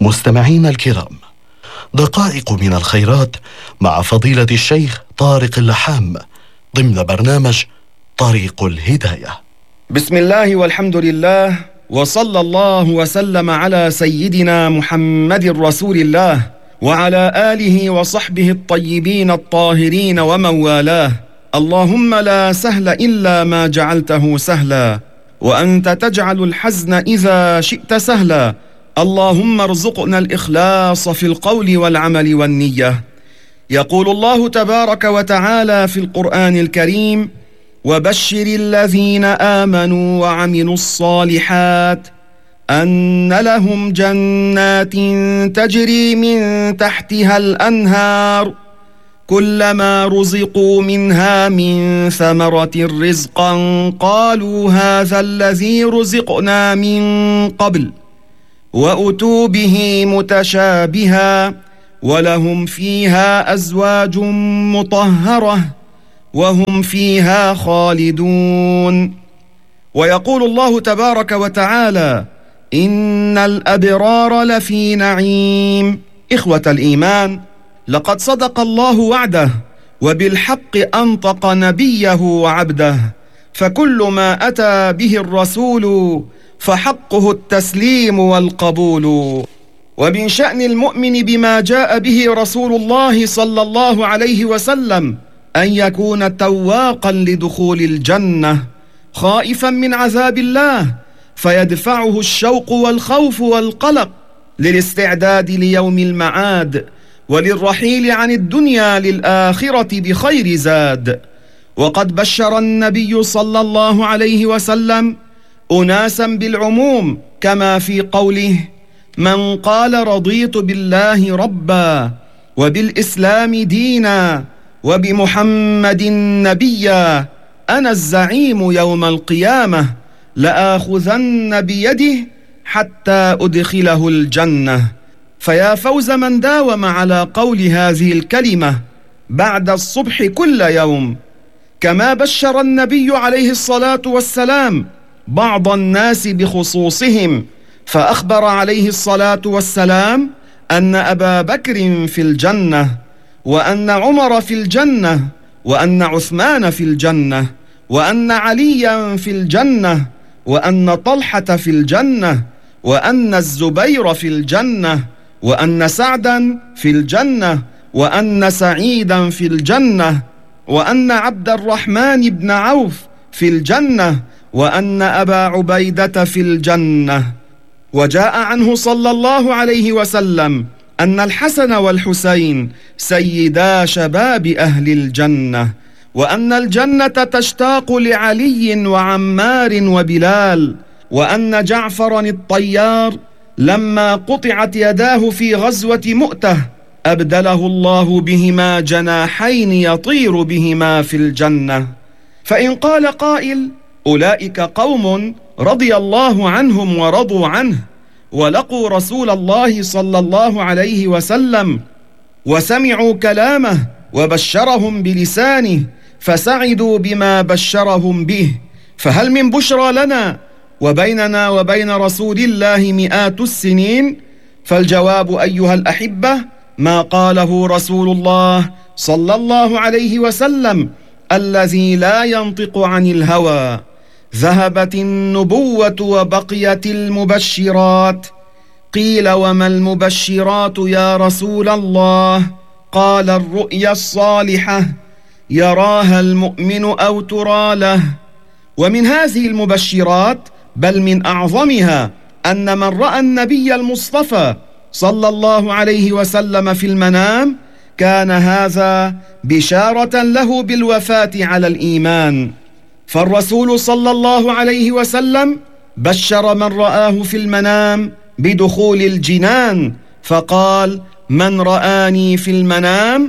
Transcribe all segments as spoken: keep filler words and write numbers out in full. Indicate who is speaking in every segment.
Speaker 1: مستمعين الكرام، دقائق من الخيرات مع فضيلة الشيخ طارق اللحام ضمن برنامج طريق الهداية.
Speaker 2: بسم الله والحمد لله، وصلى الله وسلم على سيدنا محمد رسول الله وعلى آله وصحبه الطيبين الطاهرين ومن والاه. اللهم لا سهل إلا ما جعلته سهلا، وأنت تجعل الحزن إذا شئت سهلا. اللهم ارزقنا الإخلاص في القول والعمل والنية. يقول الله تبارك وتعالى في القرآن الكريم: وبشر الذين آمنوا وعملوا الصالحات أن لهم جنات تجري من تحتها الأنهار كلما رزقوا منها من ثمرة رزقا قالوا هذا الذي رزقنا من قبل وأتوا به متشابها ولهم فيها أزواج مطهرة وهم فيها خالدون. ويقول الله تبارك وتعالى: إن الأبرار لفي نعيم. إخوة الإيمان، لقد صدق الله وعده، وبالحق أنطق نبيه وعبده، فكل ما أتى به الرسول فحقه التسليم والقبول. ومن شأن المؤمن بما جاء به رسول الله صلى الله عليه وسلم أن يكون تواقا لدخول الجنة، خائفا من عذاب الله فيدفعه الشوق والخوف والقلق للاستعداد ليوم المعاد وللرحيل عن الدنيا للآخرة بخير زاد. وقد بشر النبي صلى الله عليه وسلم أناسا بالعموم، كما في قوله: من قال رضيت بالله ربا وبالإسلام دينا وبمحمد نبيا أنا الزعيم يوم القيامة لآخذن بيده حتى أدخله الجنة. فيا فوز من داوم على قول هذه الكلمة بعد الصبح كل يوم. كما بشر النبي عليه الصلاة والسلام بعض الناس بخصوصهم، فأخبر عليه الصلاة والسلام أن أبا بكر في الجنة، وأن عمر في الجنة، وأن عثمان في الجنة، وأن عليا في الجنة، وأن طلحة في الجنة، وأن الزبير في الجنة، وأن سعدا في الجنة، وأن سعيدا في الجنة، وأن عبد الرحمن بن عوف في الجنة، وأن أبا عبيدة في الجنة. وجاء عنه صلى الله عليه وسلم أن الحسن والحسين سيدا شباب أهل الجنة، وأن الجنة تشتاق لعلي وعمار وبلال، وأن جعفر الطيار لما قطعت يداه في غزوة مؤتة أبدله الله بهما جناحين يطير بهما في الجنة. فإن قال قائل: أولئك قوم رضي الله عنهم ورضوا عنه، ولقوا رسول الله صلى الله عليه وسلم وسمعوا كلامه وبشرهم بلسانه فسعدوا بما بشرهم به، فهل من بشرى لنا وبيننا وبين رسول الله مئات السنين؟ فالجواب أيها الأحبة ما قاله رسول الله صلى الله عليه وسلم الذي لا ينطق عن الهوى: ذهبت النبوة وبقيت المبشرات. قيل: وما المبشرات يا رسول الله؟ قال: الرؤيا الصالحة يراها المؤمن أو ترى له. ومن هذه المبشرات بل من أعظمها أن من رأى النبي المصطفى صلى الله عليه وسلم في المنام كان هذا بشارة له بالوفاة على الإيمان. فالرسول صلى الله عليه وسلم بشر من رآه في المنام بدخول الجنان، فقال: من رآني في المنام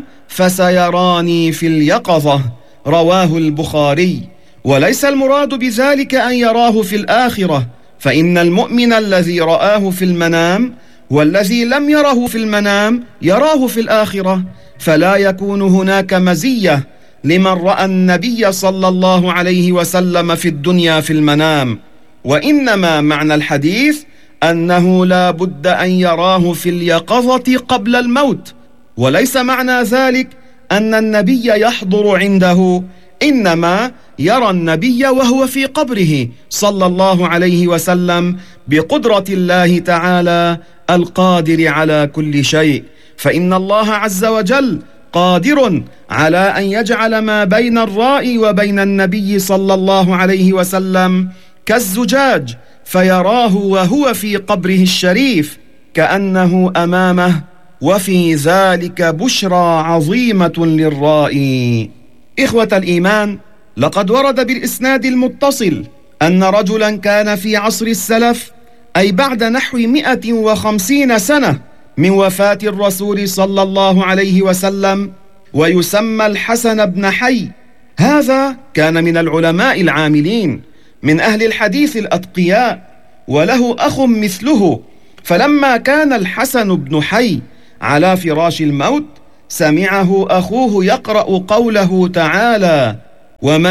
Speaker 2: فسيراني في اليقظة. رواه البخاري. وليس المراد بذلك أن يراه في الآخرة، فإن المؤمن الذي رآه في المنام والذي لم يره في المنام يراه في الآخرة، فلا يكون هناك مزية لمن رأى النبي صلى الله عليه وسلم في الدنيا في المنام. وإنما معنى الحديث أنه لا بد أن يراه في اليقظة قبل الموت، وليس معنى ذلك أن النبي يحضر عنده، إنما يرى النبي وهو في قبره صلى الله عليه وسلم بقدرة الله تعالى القادر على كل شيء، فإن الله عز وجل قادر على أن يجعل ما بين الرائي وبين النبي صلى الله عليه وسلم كالزجاج، فيراه وهو في قبره الشريف كأنه أمامه، وفي ذلك بشرى عظيمة للرائي. إخوة الإيمان، لقد ورد بالإسناد المتصل أن رجلا كان في عصر السلف، أي بعد نحو مئة وخمسين سنة من وفاة الرسول صلى الله عليه وسلم، ويسمى الحسن بن حي. هذا كان من العلماء العاملين من أهل الحديث الأتقياء، وله أخ مثله. فلما كان الحسن بن حي على فراش الموت، سمعه أخوه يقرأ قوله تعالى: ومن